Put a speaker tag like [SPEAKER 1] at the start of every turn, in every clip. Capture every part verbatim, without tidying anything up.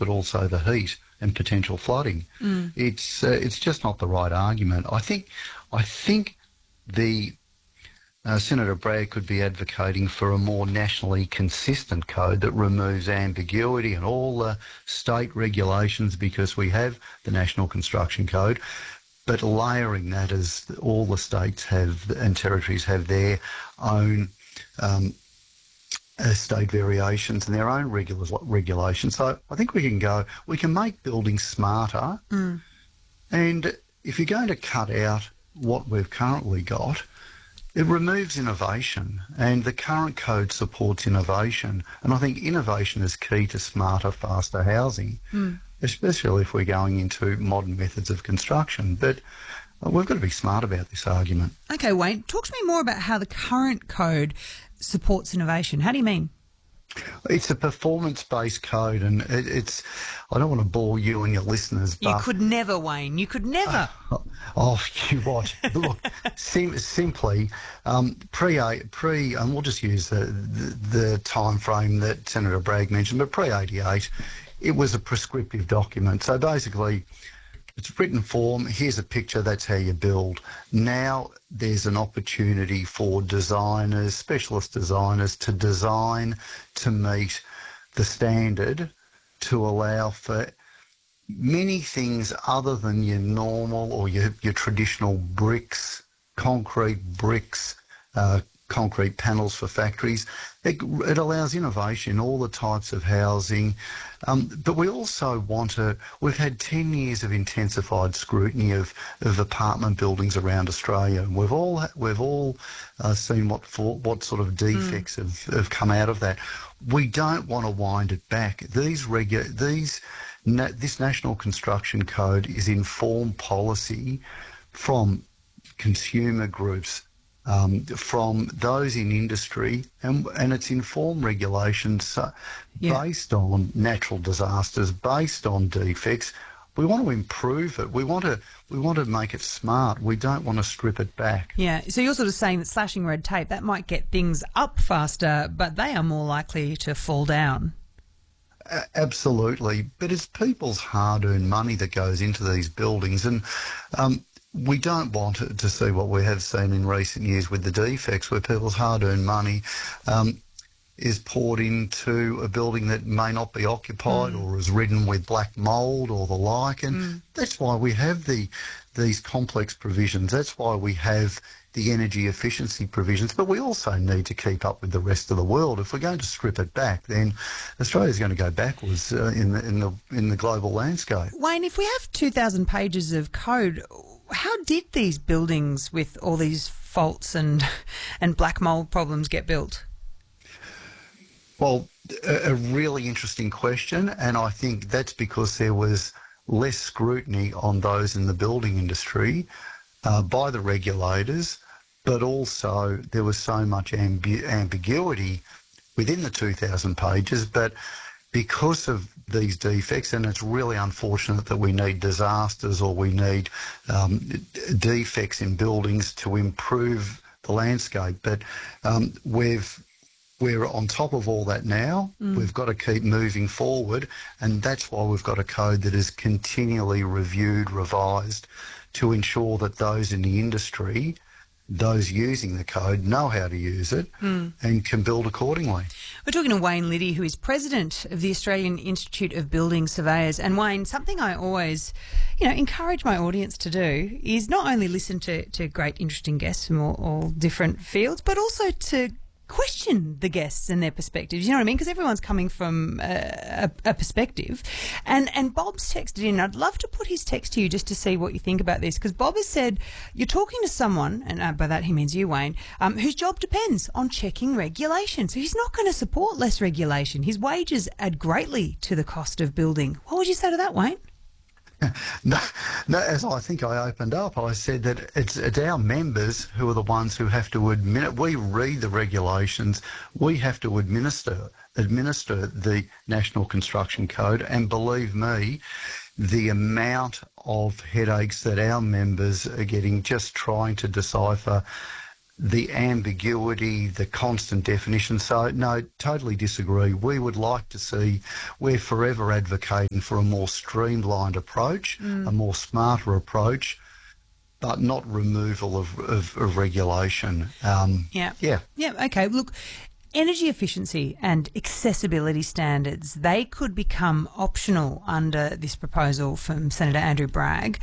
[SPEAKER 1] but also the heat and potential flooding.
[SPEAKER 2] Mm.
[SPEAKER 1] It's uh, it's just not the right argument. I think I think the uh, Senator Bragg could be advocating for a more nationally consistent code that removes ambiguity and all the state regulations, because we have the National Construction Code, but layering that as all the states have and territories have their own um, uh, state variations and their own regula- regulations. So I think we can go, we can make buildings smarter.
[SPEAKER 2] Mm.
[SPEAKER 1] And if you're going to cut out what we've currently got, it removes innovation, and the current code supports innovation. And I think innovation is key to smarter, faster housing,
[SPEAKER 2] Mm.
[SPEAKER 1] especially if we're going into modern methods of construction. But uh, we've got to be smart about this argument.
[SPEAKER 2] Okay, Wayne, talk to me more about how the current code supports innovation. How do you mean?
[SPEAKER 1] It's a performance-based code, and it, it's, I don't want to bore you and your listeners, but...
[SPEAKER 2] You could never, Wayne. You could never.
[SPEAKER 1] Oh, oh you what? Look, sim- simply, um, pre, pre, and we'll just use the, the, the time frame that Senator Bragg mentioned, but pre eighty-eight, it was a prescriptive document. So basically, it's written form, here's a picture, that's how you build. Now there's an opportunity for designers, specialist designers, to design to meet the standard, to allow for many things other than your normal or your, your traditional bricks, concrete bricks, uh, concrete panels for factories. It, it allows innovation in all the types of housing. Um, but we also want to, we've had ten years of intensified scrutiny of, of apartment buildings around Australia. And we've all, we've all uh, seen what for, what sort of defects mm. have, have come out of that. We don't want to wind it back. These regu- these na- this National Construction Code is informed policy from consumer groups, Um, from those in industry, and, and it's informed regulations uh,
[SPEAKER 2] yeah.
[SPEAKER 1] based on natural disasters, based on defects. We want to improve it. We want to we want to make it smart. We don't want to strip it back.
[SPEAKER 2] Yeah. So you're sort of saying that slashing red tape, that might get things up faster, but they are more likely to fall down.
[SPEAKER 1] A- absolutely. But it's people's hard-earned money that goes into these buildings, and um, we don't want to see what we have seen in recent years with the defects, where people's hard-earned money um, is poured into a building that may not be occupied mm. or is ridden with black mould or the like. And mm. that's why we have the these complex provisions. That's why we have the energy efficiency provisions. But we also need to keep up with the rest of the world. If we're going to strip it back, then Australia's going to go backwards uh, in the in the in the global landscape.
[SPEAKER 2] Wayne, if we have two thousand pages of code, how did these buildings with all these faults and and black mould problems get built?
[SPEAKER 1] Well, a, a really interesting question, and I think that's because there was less scrutiny on those in the building industry uh, by the regulators, but also there was so much ambi- ambiguity within the two thousand pages. But because of these defects, and it's really unfortunate that we need disasters or we need um, defects in buildings to improve the landscape, but um, we've we're on top of all that now. Mm. We've got to keep moving forward, and that's why we've got a code that is continually reviewed, revised, to ensure that those in the industry, those using the code, know how to use it mm. and can build accordingly.
[SPEAKER 2] We're talking to Wayne Liddy, who is president of the Australian Institute of Building Surveyors. And Wayne, something I always, you know, encourage my audience to do is not only listen to, to great, interesting guests from all, all different fields, but also to question the guests and their perspectives. You know what I mean? Because everyone's coming from a, a, a perspective. And and Bob's texted in. I'd love to put his text to you just to see what you think about this, because Bob has said you're talking to someone, and uh, by that he means you, Wayne, um, whose job depends on checking regulation. So he's not going to support less regulation. His wages add greatly to the cost of building. What would you say to that, Wayne?
[SPEAKER 1] No, no, as I think I opened up, I said that it's, it's our members who are the ones who have to admit. We read the regulations. We have to administer administer the National Construction Code, and believe me, the amount of headaches that our members are getting just trying to decipher the ambiguity, the constant definition. So, no, totally disagree. We would like to see, we're forever advocating for a more streamlined approach, mm. a more smarter approach, but not removal of, of, of regulation. Um,
[SPEAKER 2] yeah.
[SPEAKER 1] Yeah.
[SPEAKER 2] Yeah, okay. Look, energy efficiency and accessibility standards, they could become optional under this proposal from Senator Andrew Bragg.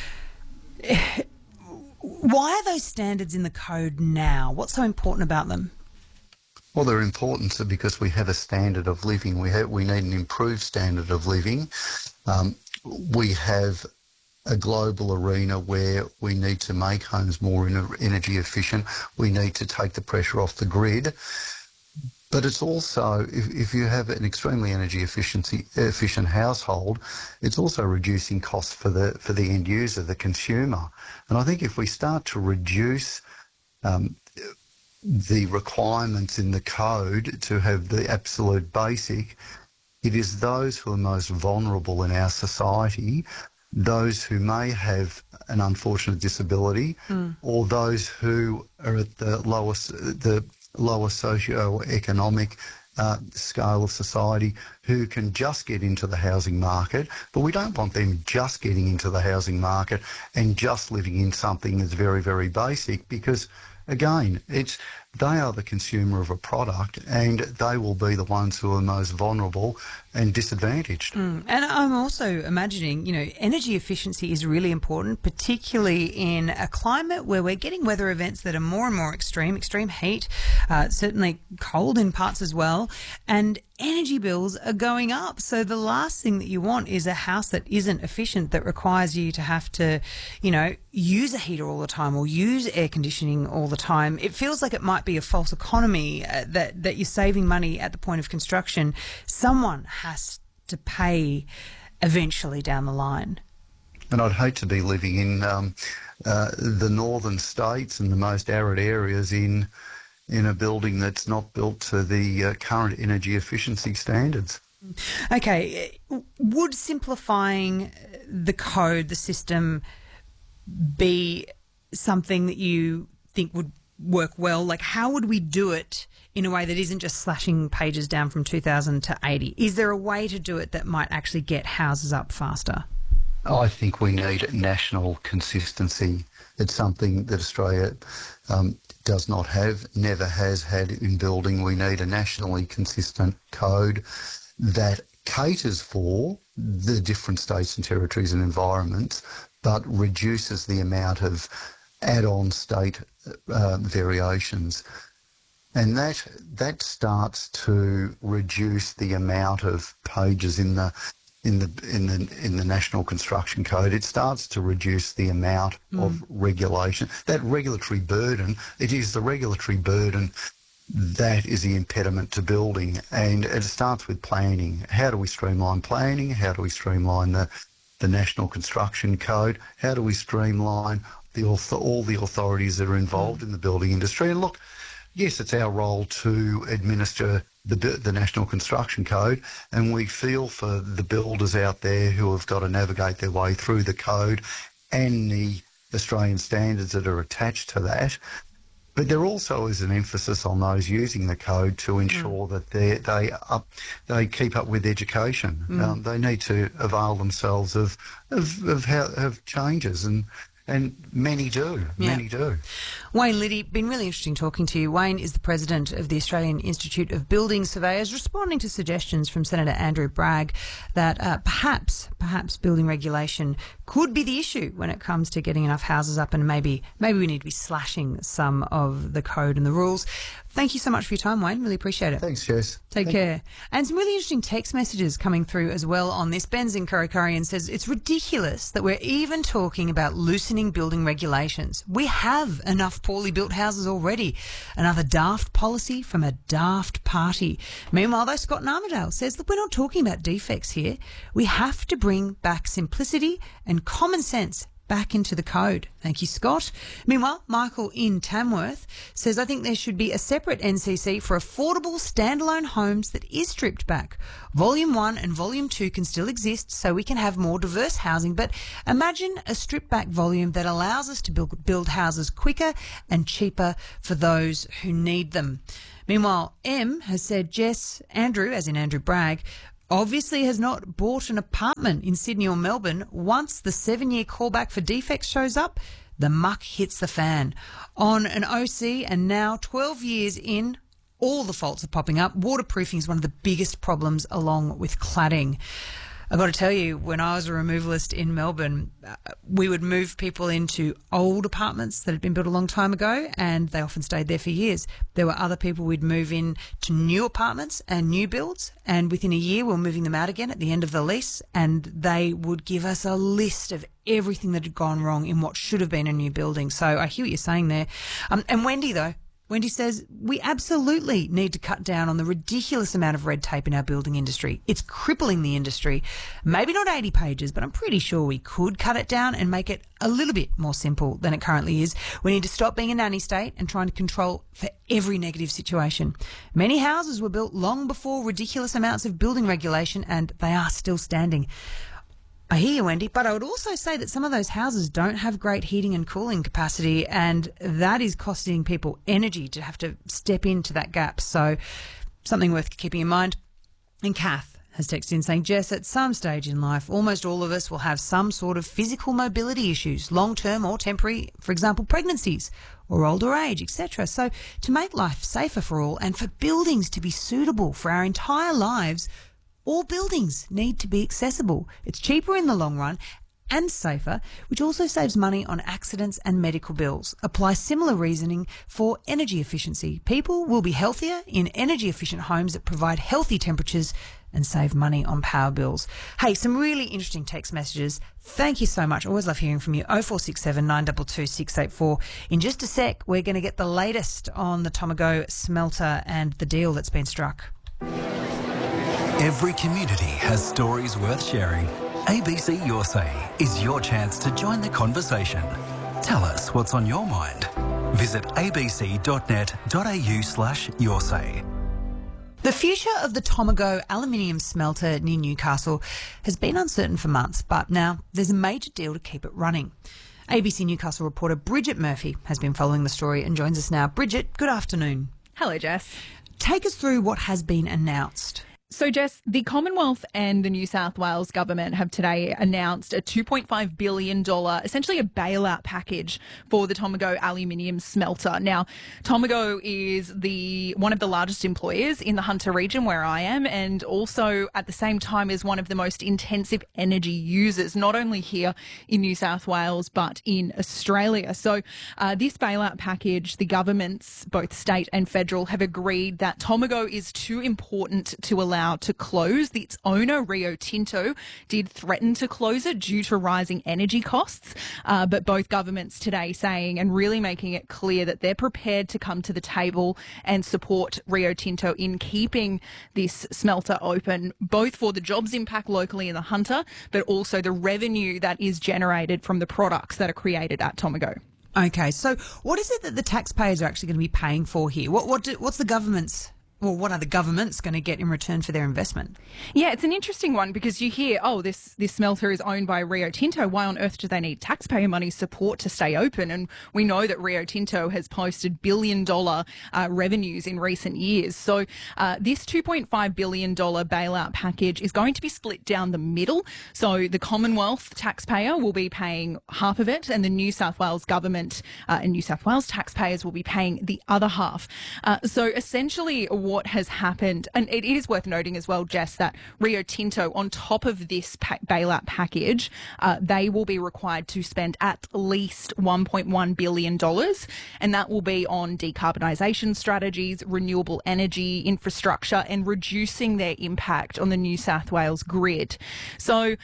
[SPEAKER 2] Why are those standards in the code now? What's so important about them?
[SPEAKER 1] Well, they're important because we have a standard of living. We have, we need an improved standard of living. Um, we have a global arena where we need to make homes more energy efficient. We need to take the pressure off the grid. But it's also, if, if you have an extremely energy efficiency efficient household, it's also reducing costs for the for the end user, the consumer. And I think if we start to reduce um, the requirements in the code to have the absolute basic, it is those who are most vulnerable in our society, those who may have an unfortunate disability, mm. or those who are at the lowest the lower socio-economic uh, scale of society who can just get into the housing market. But we don't want them just getting into the housing market and just living in something that's very, very basic, because, again, it's they are the consumer of a product and they will be the ones who are most vulnerable and disadvantaged.
[SPEAKER 2] Mm. And I'm also imagining, you know, energy efficiency is really important, particularly in a climate where we're getting weather events that are more and more extreme, extreme heat, uh, certainly cold in parts as well, and energy bills are going up. So the last thing that you want is a house that isn't efficient, that requires you to have to, you know, use a heater all the time or use air conditioning all the time. It feels like it might be a false economy, uh, that, that you're saving money at the point of construction. Someone has to pay eventually down the line.
[SPEAKER 1] And I'd hate to be living in um, uh, the northern states and the most arid areas in in a building that's not built to the uh, current energy efficiency standards.
[SPEAKER 2] Okay, would simplifying the code, the system, be something that you think would work well? Like, how would we do it in a way that isn't just slashing pages down from two thousand to eighty? Is there a way to do it that might actually get houses up faster?
[SPEAKER 1] I think we need national consistency. It's something that Australia um, does not have, never has had in building. We need a nationally consistent code that caters for the different states and territories and environments, but reduces the amount of add-on state uh, variations. And that that starts to reduce the amount of pages in the in the in the in the National Construction Code. It starts to reduce the amount mm. of regulation. That regulatory burden, it is the regulatory burden that is the impediment to building, and it starts with planning. How do we streamline planning? How do we streamline the the National Construction Code? How do we streamline the all the authorities that are involved mm. in the building industry? And look, yes, it's our role to administer the the National Construction Code, and we feel for the builders out there who have got to navigate their way through the code and the Australian standards that are attached to that. But there also is an emphasis on those using the code to ensure mm. that they they up they keep up with education. Mm. Um, they need to avail themselves of of of, how, of changes, and. And many do, yeah. many do.
[SPEAKER 2] Wayne Liddy, been really interesting talking to you. Wayne is the president of the Australian Institute of Building Surveyors, responding to suggestions from Senator Andrew Bragg that uh, perhaps, perhaps building regulation could be the issue when it comes to getting enough houses up, and maybe, maybe we need to be slashing some of the code and the rules. Thank you so much for your time, Wayne. Really appreciate it.
[SPEAKER 1] Thanks, Jess.
[SPEAKER 2] Take
[SPEAKER 1] Thank
[SPEAKER 2] care.
[SPEAKER 1] You.
[SPEAKER 2] And some really interesting text messages coming through as well on this. Ben's in Kurrikurian says, it's ridiculous that we're even talking about loosening building regulations. We have enough poorly built houses already. Another daft policy from a daft party. Meanwhile, though, Scott in Armidale says, look, we're not talking about defects here. We have to bring back simplicity and common sense back into the code. Thank you, Scott. Meanwhile, Michael in Tamworth says, I think there should be a separate N C C for affordable standalone homes that is stripped back. Volume one and Volume two can still exist so we can have more diverse housing, but imagine a stripped back volume that allows us to build, build houses quicker and cheaper for those who need them. Meanwhile, M has said, Jess, Andrew, as in Andrew Bragg, obviously has not bought an apartment in Sydney or Melbourne. Once the seven-year callback for defects shows up, the muck hits the fan. On an O C, and now twelve years in, all the faults are popping up. Waterproofing is one of the biggest problems, along with cladding. I've got to tell you, when I was a removalist in Melbourne, uh, we would move people into old apartments that had been built a long time ago, and they often stayed there for years. There were other people we'd move in to new apartments and new builds, and within a year we were moving them out again at the end of the lease, and they would give us a list of everything that had gone wrong in what should have been a new building. So I hear what you're saying there. Um, and Wendy, though, Wendy says, we absolutely need to cut down on the ridiculous amount of red tape in our building industry. It's crippling the industry. Maybe not eighty pages, but I'm pretty sure we could cut it down and make it a little bit more simple than it currently is. We need to stop being a nanny state and trying to control for every negative situation. Many houses were built long before ridiculous amounts of building regulation, and they are still standing. I hear you, Wendy, but I would also say that some of those houses don't have great heating and cooling capacity, and that is costing people energy to have to step into that gap. So something worth keeping in mind. And Kath has texted in saying, Jess, at some stage in life, almost all of us will have some sort of physical mobility issues, long-term or temporary, for example, pregnancies or older age, et cetera. So to make life safer for all and for buildings to be suitable for our entire lives, all buildings need to be accessible. It's cheaper in the long run and safer, which also saves money on accidents and medical bills. Apply similar reasoning for energy efficiency. People will be healthier in energy efficient homes that provide healthy temperatures and save money on power bills. Hey, some really interesting text messages. Thank you so much. Always love hearing from you. oh four six seven, nine two two, six eight four. In just a sec, we're going to get the latest on the Tomago smelter and the deal that's been struck.
[SPEAKER 3] Every community has stories worth sharing. A B C Your Say is your chance to join the conversation. Tell us what's on your mind. Visit abc.net.au slash your say.
[SPEAKER 2] The future of the Tomago aluminium smelter near Newcastle has been uncertain for months, but now there's a major deal to keep it running. A B C Newcastle reporter Bridget Murphy has been following the story and joins us now. Bridget, good afternoon.
[SPEAKER 4] Hello, Jess.
[SPEAKER 2] Take us through what has been announced.
[SPEAKER 4] So, Jess, the Commonwealth and the New South Wales government have today announced a two point five billion dollars, essentially a bailout package for the Tomago aluminium smelter. Now, Tomago is the one of the largest employers in the Hunter region where I am, and also at the same time is one of the most intensive energy users, not only here in New South Wales, but in Australia. So uh, this bailout package, the governments, both state and federal, have agreed that Tomago is too important to allow to close. Its owner, Rio Tinto, did threaten to close it due to rising energy costs. Uh, but both governments today saying and really making it clear that they're prepared to come to the table and support Rio Tinto in keeping this smelter open, both for the jobs impact locally in the Hunter, but also the revenue that is generated from the products that are created at Tomago.
[SPEAKER 2] Okay, so what is it that the taxpayers are actually going to be paying for here? What, what do, what's the government's Well, what are the governments going to get in return for their investment?
[SPEAKER 4] Yeah, it's an interesting one because you hear, oh, this, this smelter is owned by Rio Tinto. Why on earth do they need taxpayer money support to stay open? And we know that Rio Tinto has posted billion dollar uh, revenues in recent years. So uh, this two point five billion dollars bailout package is going to be split down the middle. So the Commonwealth taxpayer will be paying half of it, and the New South Wales government uh, and New South Wales taxpayers will be paying the other half. Uh, so essentially, what has happened, and it is worth noting as well, Jess, that Rio Tinto, on top of this pa- bailout package, uh, they will be required to spend at least one point one billion dollars, and that will be on decarbonisation strategies, renewable energy infrastructure, and reducing their impact on the New South Wales grid. So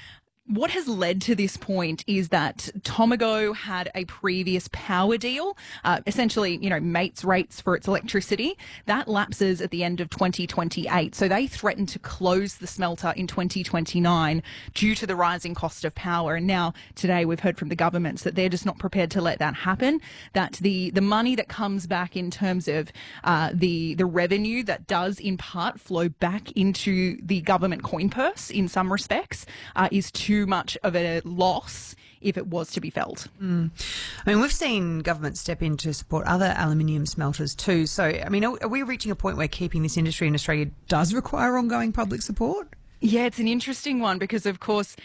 [SPEAKER 4] what has led to this point is that Tomago had a previous power deal, uh, essentially, you know, mates rates for its electricity. That lapses at the end of twenty twenty-eight. So they threatened to close the smelter in twenty twenty-nine due to the rising cost of power. And now today we've heard from the governments that they're just not prepared to let that happen, that the, the money that comes back in terms of uh, the, the revenue that does in part flow back into the government coin purse in some respects uh, is too much of a loss if it was to be felt.
[SPEAKER 2] Mm. I mean, we've seen governments step in to support other aluminium smelters too. So, I mean, are, are we reaching a point where keeping this industry in Australia does require ongoing public support?
[SPEAKER 4] Yeah, it's an interesting one because, of course,